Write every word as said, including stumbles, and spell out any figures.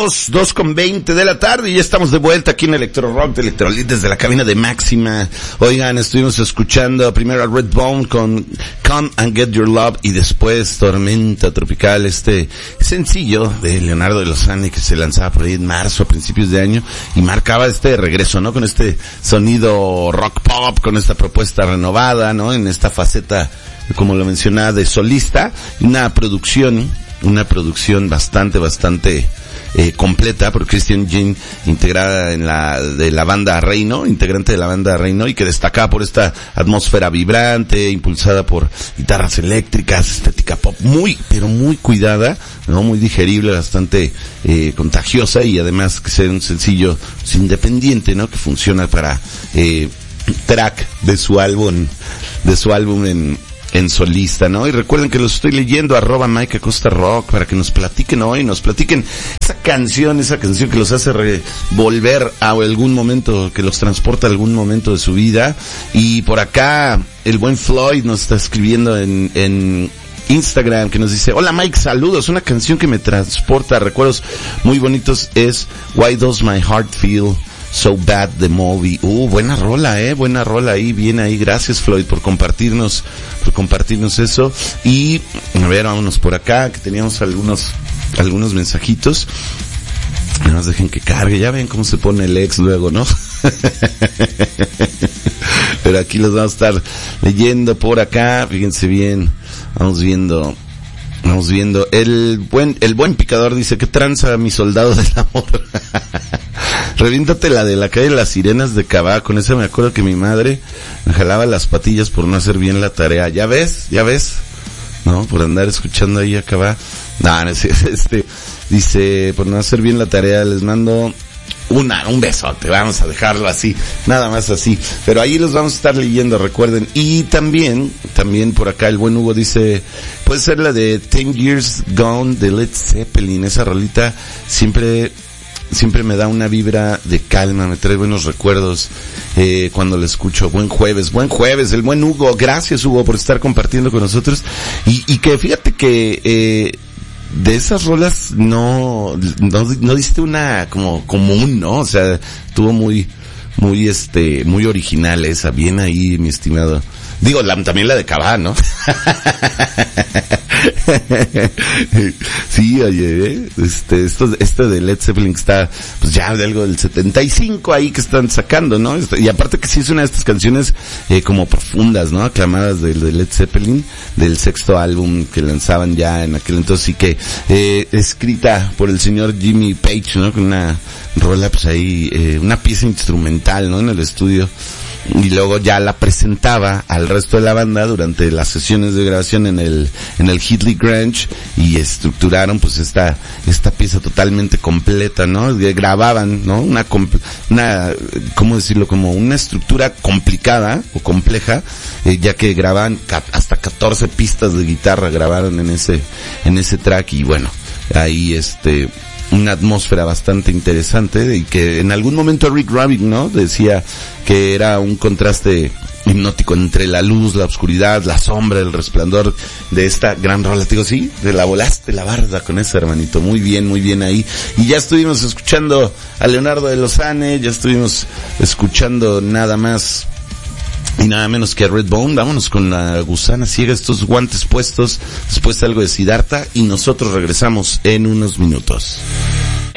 dos, dos con veinte de la tarde y ya estamos de vuelta aquí en Electro Rock de Electrolit desde la cabina de Máxima. Oigan, estuvimos escuchando primero a Redbone con Come and Get Your Love y después Tormenta Tropical, este sencillo de Leonardo de Lozane que se lanzaba por ahí en marzo a principios de año y marcaba este regreso, ¿no? Con este sonido rock pop, con esta propuesta renovada, ¿no? En esta faceta, como lo mencionaba, de solista, una producción, una producción bastante, bastante eh, completa por Christian Jean, integrada en la, de la banda Reino, integrante de la banda Reino, y que destacaba por esta atmósfera vibrante, impulsada por guitarras eléctricas, estética pop, muy, pero muy cuidada, ¿no? Muy digerible, bastante eh, contagiosa, y además que sea un sencillo pues, independiente, ¿no? Que funciona para eh, track de su álbum, de su álbum en en solista, ¿no? Y recuerden que los estoy leyendo, arroba Mike Acosta Rock, para que nos platiquen hoy, nos platiquen esa canción, esa canción que los hace volver a algún momento, que los transporta a algún momento de su vida. Y por acá, el buen Floyd nos está escribiendo en, en Instagram, que nos dice: hola Mike, saludos, una canción que me transporta a recuerdos muy bonitos es Why Does My Heart Feel So Bad the Movie. Uh, buena rola, eh, buena rola ahí, bien ahí. Gracias Floyd por compartirnos, por compartirnos eso. Y, a ver, vámonos por acá, que teníamos algunos, algunos mensajitos. No nos dejen que cargue, ya ven cómo se pone el ex luego, ¿no? Pero aquí los vamos a estar leyendo por acá, fíjense bien, vamos viendo. Vamos viendo, el buen, el buen picador dice: ¿qué tranza mi soldado del amor? Reviéntate la de la calle de las Sirenas de Cabá, con esa me acuerdo que mi madre me jalaba las patillas por no hacer bien la tarea. ¿Ya ves? ¿Ya ves? ¿No? Por andar escuchando ahí a Cabá. No, no, este, dice, por no hacer bien la tarea, les mando una, un besote, vamos a dejarlo así, nada más así, pero ahí los vamos a estar leyendo, recuerden. Y también, también por acá el buen Hugo dice, puede ser la de Ten Years Gone de Led Zeppelin, esa rolita siempre, siempre me da una vibra de calma, me trae buenos recuerdos, eh, cuando la escucho. Buen jueves, buen jueves, el buen Hugo, gracias Hugo por estar compartiendo con nosotros, y, y que fíjate que, eh, de esas rolas no, no, no diste una como común, ¿no? O sea, estuvo muy, muy este, muy original esa, bien ahí, mi estimado. Digo, la, también la de Cabá, ¿no? Sí, oye, ¿eh? este, esto, esto de Led Zeppelin está, pues ya de algo del setenta y cinco ahí que están sacando, ¿no? Y aparte que sí es una de estas canciones, eh, como profundas, ¿no? Aclamadas de, de Led Zeppelin, del sexto álbum que lanzaban ya en aquel entonces, y que, eh, escrita por el señor Jimmy Page, ¿no? Con una rola, pues ahí, eh, una pieza instrumental, ¿no? En el estudio. Y luego ya la presentaba al resto de la banda durante las sesiones de grabación en el en el Hitley Grange, y estructuraron pues esta esta pieza totalmente completa, ¿no? Grababan, ¿no? Una una ¿cómo decirlo? Como una estructura complicada o compleja, eh, ya que grababan hasta catorce pistas de guitarra grabaron en ese en ese track. Y bueno, ahí este una atmósfera bastante interesante, y que en algún momento Rick Rubin, ¿no? Decía que era un contraste hipnótico entre la luz, la oscuridad, la sombra, el resplandor de esta gran rola. Te digo, sí, te la volaste la barda con ese, hermanito. Muy bien, muy bien ahí. Y ya estuvimos escuchando a Leonardo de Lozane, ya estuvimos escuchando nada más y nada menos que a Redbone. Vámonos con la gusana ciega, estos guantes puestos, después algo de Siddhartha, y nosotros regresamos en unos minutos.